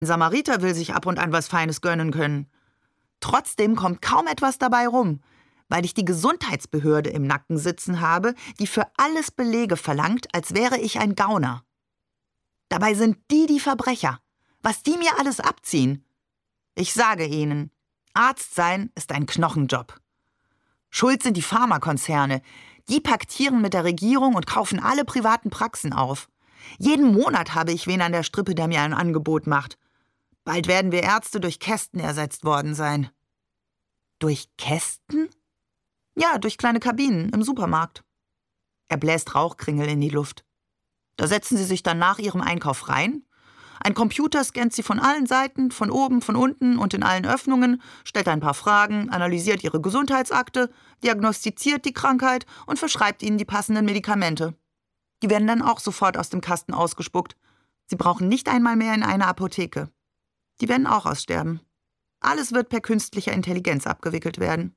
Ein Samariter will sich ab und an was Feines gönnen können. Trotzdem kommt kaum etwas dabei rum, weil ich die Gesundheitsbehörde im Nacken sitzen habe, die für alles Belege verlangt, als wäre ich ein Gauner. Dabei sind die Verbrecher. Was die mir alles abziehen. Ich sage Ihnen, Arzt sein ist ein Knochenjob. Schuld sind die Pharmakonzerne. Die paktieren mit der Regierung und kaufen alle privaten Praxen auf. Jeden Monat habe ich wen an der Strippe, der mir ein Angebot macht. Bald werden wir Ärzte durch Kästen ersetzt worden sein. Durch Kästen? Ja, durch kleine Kabinen im Supermarkt. Er bläst Rauchkringel in die Luft. Da setzen sie sich dann nach ihrem Einkauf rein. Ein Computer scannt sie von allen Seiten, von oben, von unten und in allen Öffnungen, stellt ein paar Fragen, analysiert ihre Gesundheitsakte, diagnostiziert die Krankheit und verschreibt ihnen die passenden Medikamente. Die werden dann auch sofort aus dem Kasten ausgespuckt. Sie brauchen nicht einmal mehr in eine Apotheke. Die werden auch aussterben. Alles wird per künstlicher Intelligenz abgewickelt werden.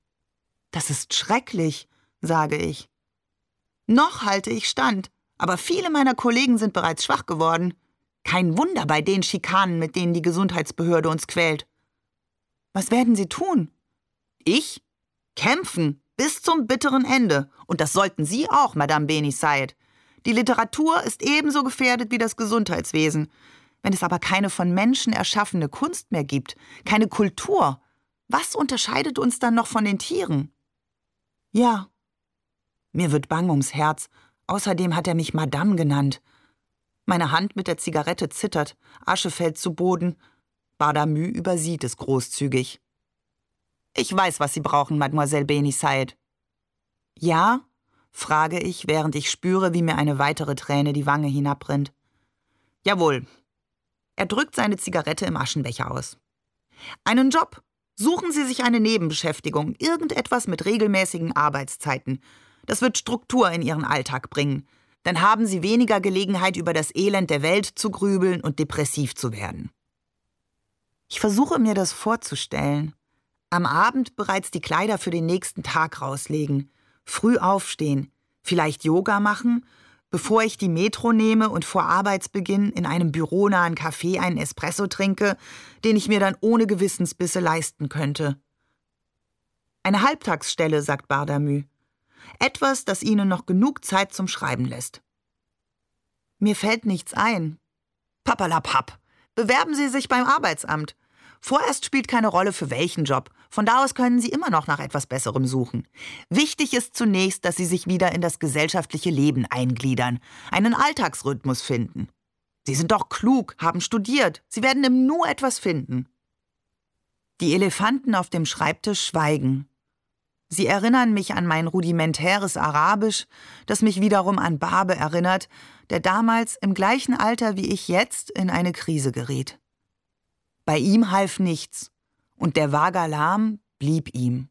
Das ist schrecklich, sage ich. Noch halte ich stand, aber viele meiner Kollegen sind bereits schwach geworden. Kein Wunder bei den Schikanen, mit denen die Gesundheitsbehörde uns quält. Was werden Sie tun? Ich? Kämpfen, bis zum bitteren Ende. Und das sollten Sie auch, Madame Benisayed. Die Literatur ist ebenso gefährdet wie das Gesundheitswesen. Wenn es aber keine von Menschen erschaffene Kunst mehr gibt, keine Kultur, was unterscheidet uns dann noch von den Tieren? Ja. Mir wird bang ums Herz. Außerdem hat er mich Madame genannt. Meine Hand mit der Zigarette zittert, Asche fällt zu Boden. Bardamü übersieht es großzügig. Ich weiß, was Sie brauchen, Mademoiselle Benisayed. Ja? Frage ich, während ich spüre, wie mir eine weitere Träne die Wange hinabrinnt. Jawohl. Er drückt seine Zigarette im Aschenbecher aus. Einen Job. Suchen Sie sich eine Nebenbeschäftigung, irgendetwas mit regelmäßigen Arbeitszeiten. Das wird Struktur in Ihren Alltag bringen. Dann haben Sie weniger Gelegenheit, über das Elend der Welt zu grübeln und depressiv zu werden. Ich versuche mir das vorzustellen. Am Abend bereits die Kleider für den nächsten Tag rauslegen, früh aufstehen, vielleicht Yoga machen, bevor ich die Metro nehme und vor Arbeitsbeginn in einem büronahen Café einen Espresso trinke, den ich mir dann ohne Gewissensbisse leisten könnte. Eine Halbtagsstelle, sagt Bardamü. Etwas, das Ihnen noch genug Zeit zum Schreiben lässt. Mir fällt nichts ein. Papperlapapp. Bewerben Sie sich beim Arbeitsamt. Vorerst spielt keine Rolle, für welchen Job. Von da aus können Sie immer noch nach etwas Besserem suchen. Wichtig ist zunächst, dass Sie sich wieder in das gesellschaftliche Leben eingliedern, einen Alltagsrhythmus finden. Sie sind doch klug, haben studiert. Sie werden im Nu etwas finden. Die Elefanten auf dem Schreibtisch schweigen. Sie erinnern mich an mein rudimentäres Arabisch, das mich wiederum an Barbe erinnert, der damals im gleichen Alter wie ich jetzt in eine Krise geriet. Bei ihm half nichts, und der Vagalam blieb ihm.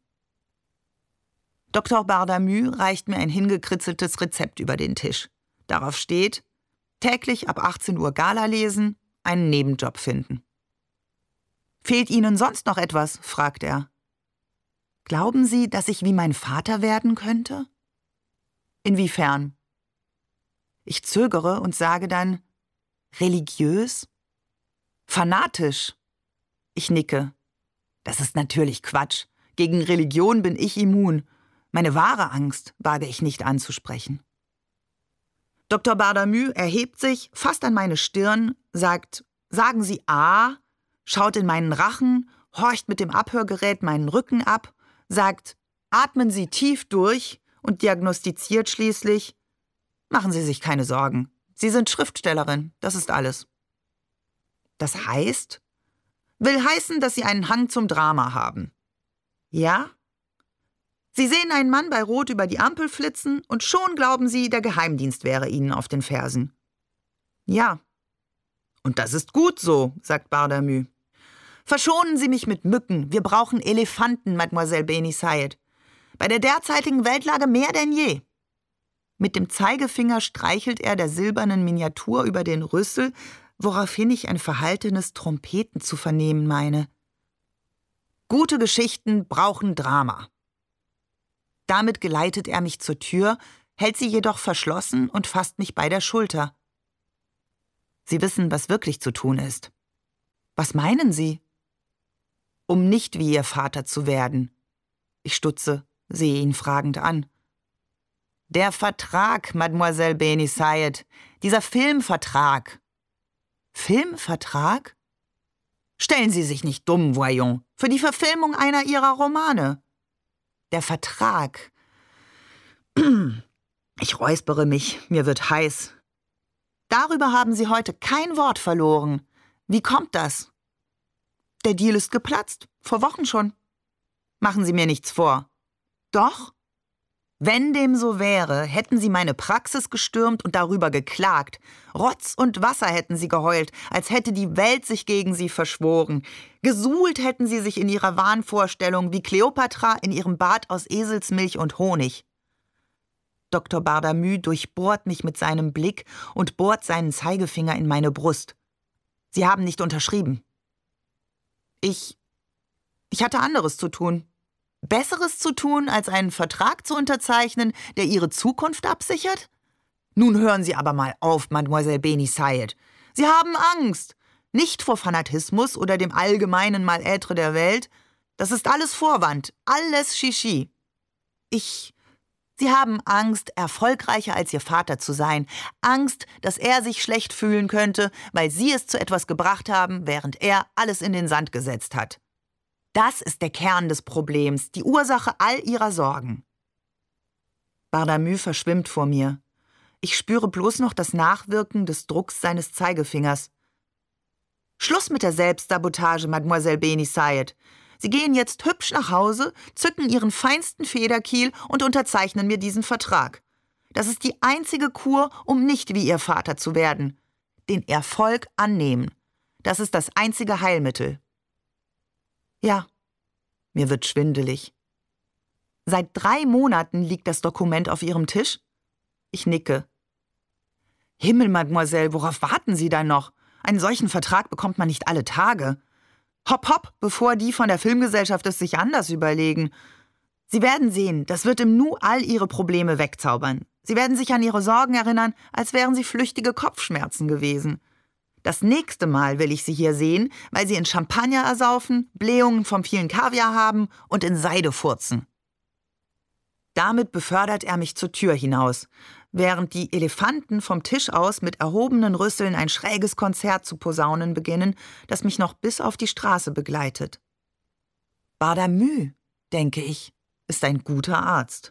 Dr. Bardamü reicht mir ein hingekritzeltes Rezept über den Tisch. Darauf steht, täglich ab 18 Uhr Gala lesen, einen Nebenjob finden. »Fehlt Ihnen sonst noch etwas?« fragt er. »Glauben Sie, dass ich wie mein Vater werden könnte?« »Inwiefern?« Ich zögere und sage dann, »religiös?« »Fanatisch?« Ich nicke. Das ist natürlich Quatsch. Gegen Religion bin ich immun. Meine wahre Angst wage ich nicht anzusprechen. Dr. Bardamü erhebt sich, fasst an meine Stirn, sagt, »Sagen Sie A«, schaut in meinen Rachen, horcht mit dem Abhörgerät meinen Rücken ab, sagt, »Atmen Sie tief durch« und diagnostiziert schließlich, »Machen Sie sich keine Sorgen. Sie sind Schriftstellerin, das ist alles.« Das heißt? Will heißen, dass Sie einen Hang zum Drama haben. Ja? Sie sehen einen Mann bei Rot über die Ampel flitzen und schon glauben Sie, der Geheimdienst wäre Ihnen auf den Fersen. Ja. Und das ist gut so, sagt Bardamü. Verschonen Sie mich mit Mücken. Wir brauchen Elefanten, Mademoiselle Benisayed. Bei der derzeitigen Weltlage mehr denn je. Mit dem Zeigefinger streichelt er der silbernen Miniatur über den Rüssel, woraufhin ich ein verhaltenes Trompeten zu vernehmen meine. Gute Geschichten brauchen Drama. Damit geleitet er mich zur Tür, hält sie jedoch verschlossen und fasst mich bei der Schulter. Sie wissen, was wirklich zu tun ist. Was meinen Sie? Um nicht wie Ihr Vater zu werden. Ich stutze, sehe ihn fragend an. Der Vertrag, Mademoiselle Beni Sayed, dieser Filmvertrag. Filmvertrag? Stellen Sie sich nicht dumm, Voyons, für die Verfilmung einer Ihrer Romane. Der Vertrag. Ich räuspere mich, mir wird heiß. Darüber haben Sie heute kein Wort verloren. Wie kommt das? Der Deal ist geplatzt, vor Wochen schon. Machen Sie mir nichts vor. Doch? Wenn dem so wäre, hätten Sie meine Praxis gestürmt und darüber geklagt. Rotz und Wasser hätten Sie geheult, als hätte die Welt sich gegen Sie verschworen. Gesuhlt hätten Sie sich in Ihrer Wahnvorstellung wie Kleopatra in ihrem Bad aus Eselsmilch und Honig. Dr. Bardamü durchbohrt mich mit seinem Blick und bohrt seinen Zeigefinger in meine Brust. Sie haben nicht unterschrieben. Ich hatte anderes zu tun. Besseres zu tun, als einen Vertrag zu unterzeichnen, der Ihre Zukunft absichert? Nun hören Sie aber mal auf, Mademoiselle Beni Sayed. Sie haben Angst. Nicht vor Fanatismus oder dem allgemeinen Mal-être der Welt. Das ist alles Vorwand, alles Shishi. Sie haben Angst, erfolgreicher als Ihr Vater zu sein. Angst, dass er sich schlecht fühlen könnte, weil Sie es zu etwas gebracht haben, während er alles in den Sand gesetzt hat. Das ist der Kern des Problems, die Ursache all Ihrer Sorgen. Bardamü verschwimmt vor mir. Ich spüre bloß noch das Nachwirken des Drucks seines Zeigefingers. Schluss mit der Selbstsabotage, Mademoiselle Beni Sayed. Sie gehen jetzt hübsch nach Hause, zücken Ihren feinsten Federkiel und unterzeichnen mir diesen Vertrag. Das ist die einzige Kur, um nicht wie Ihr Vater zu werden. Den Erfolg annehmen. Das ist das einzige Heilmittel. Ja, mir wird schwindelig. Seit 3 Monaten liegt das Dokument auf Ihrem Tisch? Ich nicke. Himmel, Mademoiselle, worauf warten Sie dann noch? Einen solchen Vertrag bekommt man nicht alle Tage. Hopp, hopp, bevor die von der Filmgesellschaft es sich anders überlegen. Sie werden sehen, das wird im Nu all Ihre Probleme wegzaubern. Sie werden sich an Ihre Sorgen erinnern, als wären sie flüchtige Kopfschmerzen gewesen. Das nächste Mal will ich Sie hier sehen, weil Sie in Champagner ersaufen, Blähungen vom vielen Kaviar haben und in Seide furzen. Damit befördert er mich zur Tür hinaus, während die Elefanten vom Tisch aus mit erhobenen Rüsseln ein schräges Konzert zu posaunen beginnen, das mich noch bis auf die Straße begleitet. Bardamü, denke ich, ist ein guter Arzt.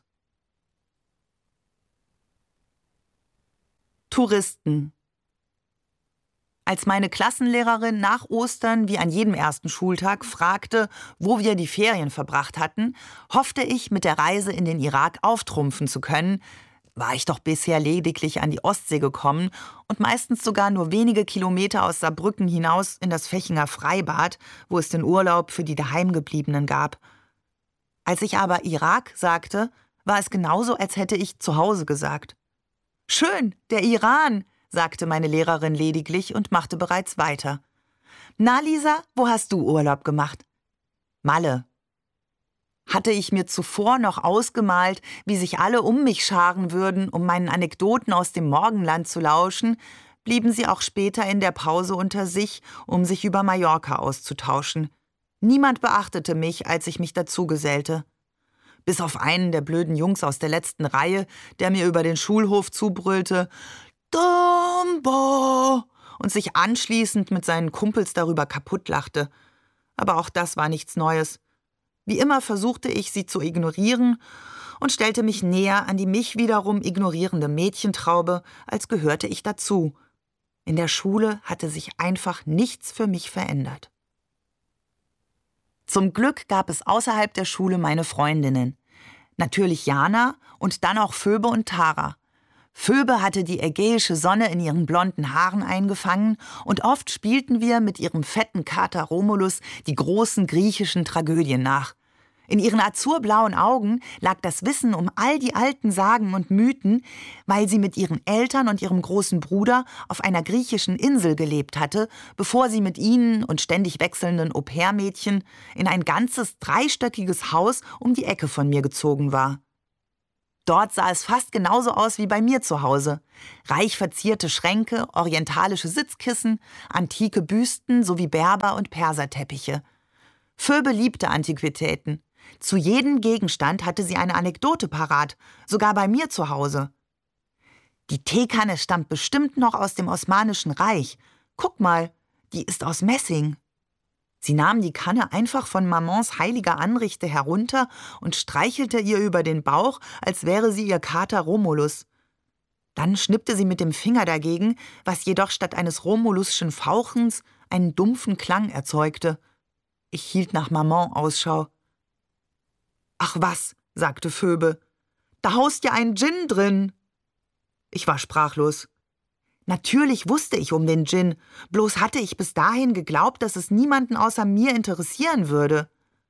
Touristen. Als meine Klassenlehrerin nach Ostern wie an jedem ersten Schultag fragte, wo wir die Ferien verbracht hatten, hoffte ich, mit der Reise in den Irak auftrumpfen zu können, war ich doch bisher lediglich an die Ostsee gekommen und meistens sogar nur wenige Kilometer aus Saarbrücken hinaus in das Vechinger Freibad, wo es den Urlaub für die Daheimgebliebenen gab. Als ich aber Irak sagte, war es genauso, als hätte ich zu Hause gesagt. »Schön, der Iran«, sagte meine Lehrerin lediglich und machte bereits weiter. »Na, Lisa, wo hast du Urlaub gemacht?« »Malle.« Hatte ich mir zuvor noch ausgemalt, wie sich alle um mich scharen würden, um meinen Anekdoten aus dem Morgenland zu lauschen, blieben sie auch später in der Pause unter sich, um sich über Mallorca auszutauschen. Niemand beachtete mich, als ich mich dazugesellte. Bis auf einen der blöden Jungs aus der letzten Reihe, der mir über den Schulhof zubrüllte, »Dumbo!« und sich anschließend mit seinen Kumpels darüber kaputtlachte. Aber auch das war nichts Neues. Wie immer versuchte ich, sie zu ignorieren und stellte mich näher an die mich wiederum ignorierende Mädchentraube, als gehörte ich dazu. In der Schule hatte sich einfach nichts für mich verändert. Zum Glück gab es außerhalb der Schule meine Freundinnen. Natürlich Jana und dann auch Phoebe und Tara. Phoebe hatte die ägäische Sonne in ihren blonden Haaren eingefangen und oft spielten wir mit ihrem fetten Kater Romulus die großen griechischen Tragödien nach. In ihren azurblauen Augen lag das Wissen um all die alten Sagen und Mythen, weil sie mit ihren Eltern und ihrem großen Bruder auf einer griechischen Insel gelebt hatte, bevor sie mit ihnen und ständig wechselnden Au-pair-Mädchen in ein ganzes 3-stöckiges Haus um die Ecke von mir gezogen war. Dort sah es fast genauso aus wie bei mir zu Hause. Reich verzierte Schränke, orientalische Sitzkissen, antike Büsten sowie Berber- und Perserteppiche. Phoebe liebte Antiquitäten. Zu jedem Gegenstand hatte sie eine Anekdote parat, sogar bei mir zu Hause. Die Teekanne stammt bestimmt noch aus dem Osmanischen Reich. Guck mal, die ist aus Messing. Sie nahm die Kanne einfach von Mamans heiliger Anrichte herunter und streichelte ihr über den Bauch, als wäre sie ihr Kater Romulus. Dann schnippte sie mit dem Finger dagegen, was jedoch statt eines romulusschen Fauchens einen dumpfen Klang erzeugte. Ich hielt nach Maman Ausschau. »Ach was«, sagte Phoebe, »da haust ja ein Djinn drin.« Ich war sprachlos. Natürlich wusste ich um den Djinn, bloß hatte ich bis dahin geglaubt, dass es niemanden außer mir interessieren würde.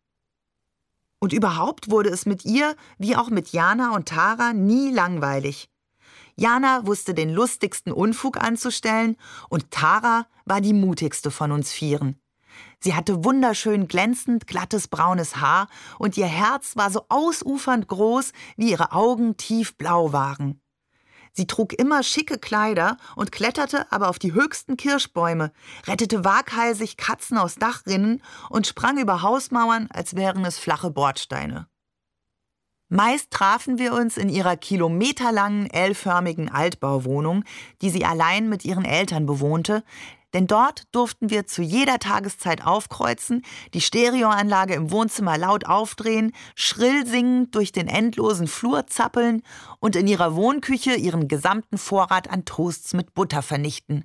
Und überhaupt wurde es mit ihr, wie auch mit Jana und Tara, nie langweilig. Jana wusste den lustigsten Unfug anzustellen und Tara war die mutigste von uns vieren. Sie hatte wunderschön glänzend glattes braunes Haar und ihr Herz war so ausufernd groß, wie ihre Augen tiefblau waren. Sie trug immer schicke Kleider und kletterte aber auf die höchsten Kirschbäume, rettete waghalsig Katzen aus Dachrinnen und sprang über Hausmauern, als wären es flache Bordsteine. Meist trafen wir uns in ihrer kilometerlangen, L-förmigen Altbauwohnung, die sie allein mit ihren Eltern bewohnte, denn dort durften wir zu jeder Tageszeit aufkreuzen, die Stereoanlage im Wohnzimmer laut aufdrehen, schrill singend durch den endlosen Flur zappeln und in ihrer Wohnküche ihren gesamten Vorrat an Toasts mit Butter vernichten.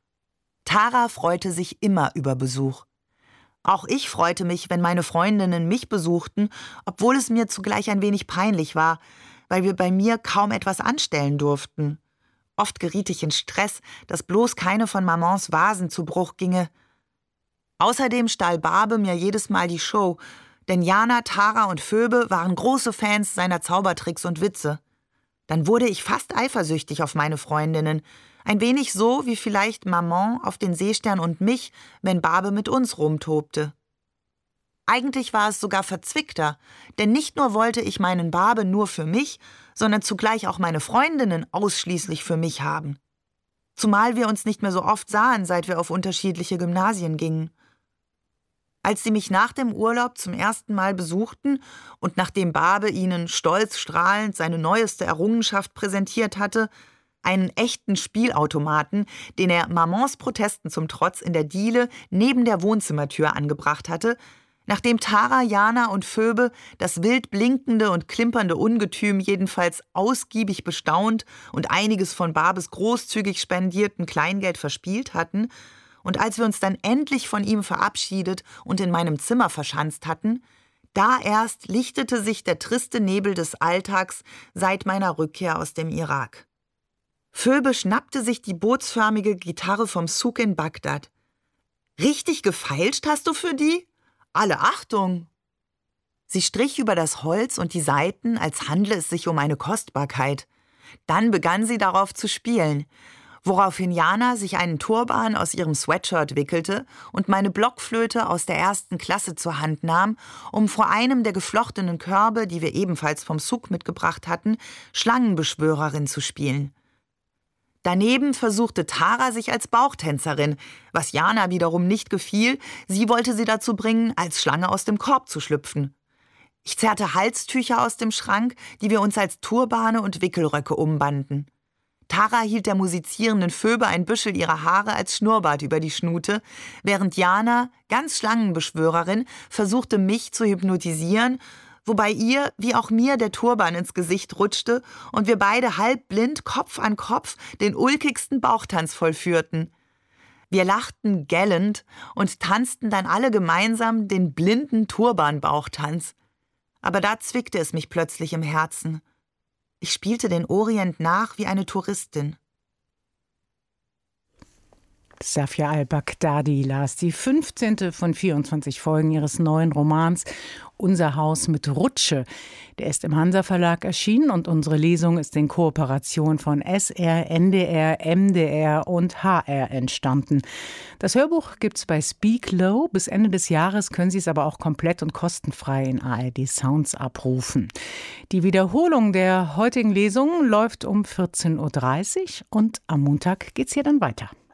Tara freute sich immer über Besuch. Auch ich freute mich, wenn meine Freundinnen mich besuchten, obwohl es mir zugleich ein wenig peinlich war, weil wir bei mir kaum etwas anstellen durften. Oft geriet ich in Stress, dass bloß keine von Mamans Vasen zu Bruch ginge. Außerdem stahl Barbe mir jedes Mal die Show, denn Jana, Tara und Phoebe waren große Fans seiner Zaubertricks und Witze. Dann wurde ich fast eifersüchtig auf meine Freundinnen, ein wenig so wie vielleicht Maman auf den Seestern und mich, wenn Barbe mit uns rumtobte. Eigentlich war es sogar verzwickter, denn nicht nur wollte ich meinen Barbe nur für mich, sondern zugleich auch meine Freundinnen ausschließlich für mich haben. Zumal wir uns nicht mehr so oft sahen, seit wir auf unterschiedliche Gymnasien gingen. Als sie mich nach dem Urlaub zum ersten Mal besuchten und nachdem Barbe ihnen stolz strahlend seine neueste Errungenschaft präsentiert hatte, einen echten Spielautomaten, den er Mamans Protesten zum Trotz in der Diele neben der Wohnzimmertür angebracht hatte, nachdem Tara, Jana und Phoebe das wild blinkende und klimpernde Ungetüm jedenfalls ausgiebig bestaunt und einiges von Barbes großzügig spendierten Kleingeld verspielt hatten, und als wir uns dann endlich von ihm verabschiedet und in meinem Zimmer verschanzt hatten, da erst lichtete sich der triste Nebel des Alltags seit meiner Rückkehr aus dem Irak. Phoebe schnappte sich die bootsförmige Gitarre vom Souk in Bagdad. »Richtig gefeilscht hast du für die? Alle Achtung!« Sie strich über das Holz und die Saiten, als handle es sich um eine Kostbarkeit. Dann begann sie darauf zu spielen, woraufhin Jana sich einen Turban aus ihrem Sweatshirt wickelte und meine Blockflöte aus der 1. Klasse zur Hand nahm, um vor einem der geflochtenen Körbe, die wir ebenfalls vom Souk mitgebracht hatten, Schlangenbeschwörerin zu spielen. Daneben versuchte Tara sich als Bauchtänzerin, was Jana wiederum nicht gefiel. Sie wollte sie dazu bringen, als Schlange aus dem Korb zu schlüpfen. Ich zerrte Halstücher aus dem Schrank, die wir uns als Turbane und Wickelröcke umbanden. Tara hielt der musizierenden Phoebe ein Büschel ihrer Haare als Schnurrbart über die Schnute, während Jana, ganz Schlangenbeschwörerin, versuchte mich zu hypnotisieren, wobei ihr, wie auch mir, der Turban ins Gesicht rutschte und wir beide halbblind, Kopf an Kopf, den ulkigsten Bauchtanz vollführten. Wir lachten gellend und tanzten dann alle gemeinsam den blinden Turban-Bauchtanz. Aber da zwickte es mich plötzlich im Herzen. Ich spielte den Orient nach wie eine Touristin. Safia al-Baghdadi las die 15. von 24 Folgen ihres neuen Romans Unser Haus mit Rutsche. Der ist im Hansa Verlag erschienen und unsere Lesung ist in Kooperation von SR, NDR, MDR und HR entstanden. Das Hörbuch gibt's bei Speak Low. Bis Ende des Jahres können Sie es aber auch komplett und kostenfrei in ARD Sounds abrufen. Die Wiederholung der heutigen Lesung läuft um 14:30 Uhr und am Montag geht's hier dann weiter.